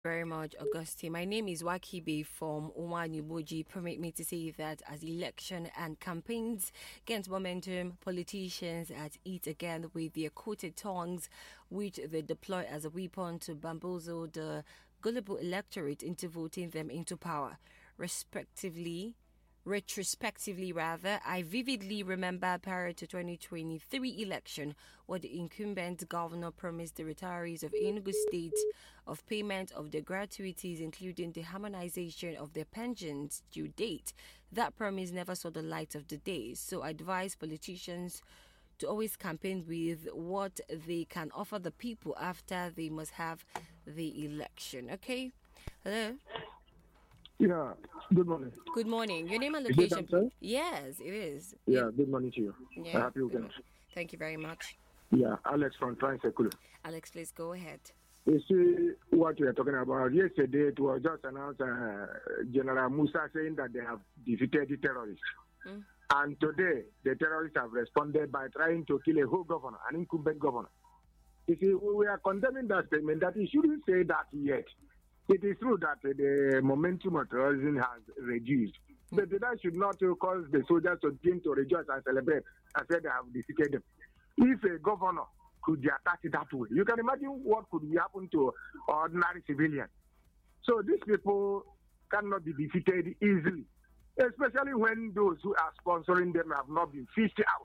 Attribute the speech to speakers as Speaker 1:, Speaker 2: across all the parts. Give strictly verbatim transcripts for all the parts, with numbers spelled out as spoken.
Speaker 1: Very much, Augusti. My name is Wakibe from Umanyuboji. Permit me to say that as election and campaigns gain momentum, politicians at it again with their quoted tongues, which they deploy as a weapon to bamboozle the gullible electorate into voting them into power, respectively. Retrospectively, rather, I vividly remember prior to twenty twenty-three election, what the incumbent governor promised the retirees of Enugu State of payment of their gratuities, including the harmonization of their pensions due date. That promise never saw the light of the day. So I advise politicians to always campaign with what they can offer the people after they must have the election. Okay? Hello?
Speaker 2: Yeah, good morning.
Speaker 1: Good morning. Your name and
Speaker 2: Is
Speaker 1: location,
Speaker 2: it Damson?
Speaker 1: please. Yes, it is.
Speaker 2: Yeah, good morning to you.
Speaker 1: Yeah.
Speaker 2: A happy weekend.
Speaker 1: Thank you very much.
Speaker 2: Yeah, Alex from Transekulu.
Speaker 1: Alex, please go ahead.
Speaker 2: You see what we are talking about. Yesterday, it was just announced uh, General Musa saying that they have defeated the terrorists. Mm. And today, the terrorists have responded by trying to kill a whole governor, an incumbent governor. You see, we are condemning that statement that he shouldn't say that yet. It is true that uh, the momentum of terrorism has reduced, mm. but that should not uh, cause the soldiers to begin to rejoice and celebrate and say they have defeated them. If a governor could be attacked that way, you can imagine what could happen to ordinary civilians. So these people cannot be defeated easily, especially when those who are sponsoring them have not been fished out.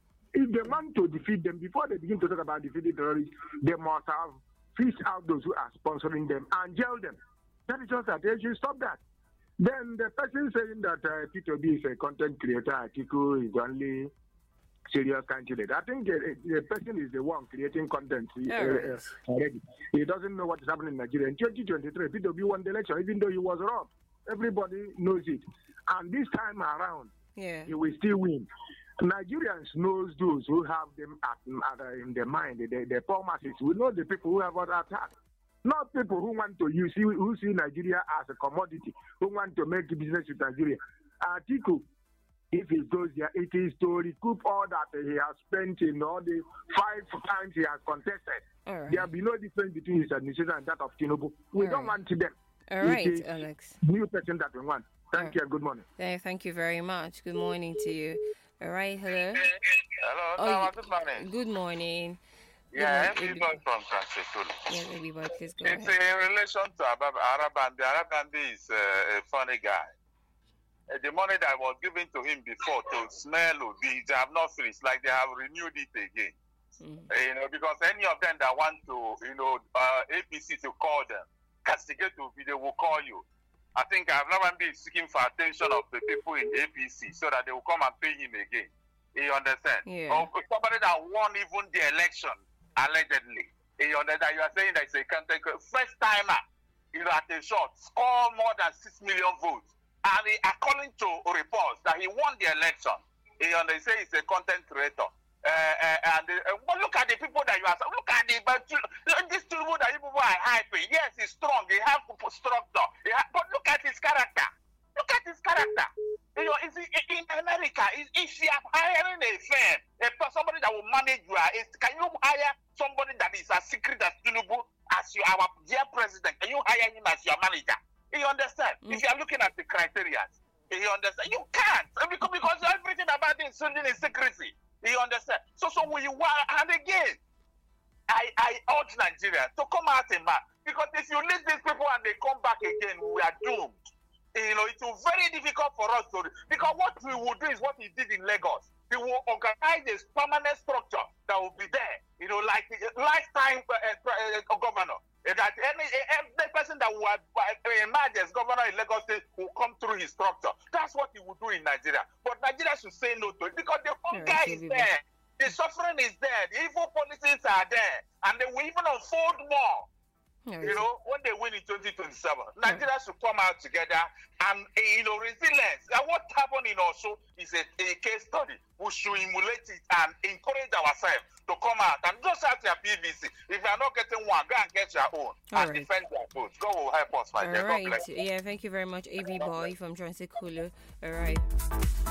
Speaker 2: If they want to defeat them, before they begin to talk about defeating terrorists, they must have fish out those who are sponsoring them and jail them. That is just that. They should stop that. Then the person saying that uh, Peter B is a content creator, Atiku is the only serious candidate. I think the, the person is the one creating content uh, uh, already. He doesn't know what is happening in Nigeria. In twenty twenty-three, Peter B won the election, even though he was wrong. Everybody knows it. And this time around,
Speaker 1: yeah.
Speaker 2: he will still win. Nigerians knows those who have them at, at, uh, in their mind, the, the poor masses. We know the people who have other attacks. Not people who want to use, who see Nigeria as a commodity, who want to make business with Nigeria. Atiku, if he goes there, it is to recoup all that he has spent in all the five times he has contested.
Speaker 1: Right.
Speaker 2: There will be no difference between his administration and that of Tinubu. We
Speaker 1: all
Speaker 2: don't
Speaker 1: right.
Speaker 2: want them.
Speaker 1: All right, it is Alex.
Speaker 2: New person that we want. Thank
Speaker 1: right.
Speaker 2: you and good morning.
Speaker 1: Thank you very much. Good morning to you. All right, hello.
Speaker 3: Hello,
Speaker 1: oh,
Speaker 3: good morning.
Speaker 1: Good morning.
Speaker 3: Yeah, everybody from Transekulu.
Speaker 1: Yes, everybody, please go
Speaker 3: It's
Speaker 1: ahead.
Speaker 3: in relation to Arabandi. Arabandi is uh, a funny guy. Uh, the money that was given to him before to smell, they have not finished, like they have renewed it again. Mm. Uh, you know, because any of them that want to, you know, uh, A P C to call them, castigate to they will call you. I think Arabandi is seeking for attention of the people in A P C so that they will come and pay him again. You understand?
Speaker 1: Yeah.
Speaker 3: Or somebody that won even the election, allegedly. You understand? You are saying that it's a content first timer, you know, at a shot, score more than six million votes. And he, according to reports, that he won the election. You understand? He's a content creator. Uh, uh, and uh, well, look at the people that you are. Look at the but this people that you people are hyping. Yes, he's strong. He has structure. He has, but look at his character. Look at his character. You know, is in America, is if you are hiring a firm, a somebody that will manage you, is can you hire somebody that is as secret as Tinubu, as you, our dear president? Can you hire him as your manager? You understand? Mm. If you are looking at the criteria, you understand? You can't because because everything about this is secrecy. You understand? So, so we want, and again, I, I urge Nigeria to come out in mass because if you leave these people and they come back again, we are doomed. You know, it's very difficult for us to, because what we will do is what he did in Lagos. He will organize a permanent structure that will be there. You know, like lifetime uh, uh, governor. That any every person that will emerge as governor in Lagos State will come through his structure. That's what he will do in Nigeria. But Nigeria should say no to it because the hunger is there, the suffering is there, the evil policies are there, and they will even unfold more. You know, when they win in twenty twenty-seven, Nigeria should come out together and, you know, resilience. And what happened in Osho is a, a case study. We should emulate it and encourage ourselves to come out and just out your P V C. If you are not getting one, go and get your own. All and right. Defend your vote. God will help us, my
Speaker 1: All
Speaker 3: dear.
Speaker 1: right. Yeah, thank you very much, A V Boy from Transekulu. All right.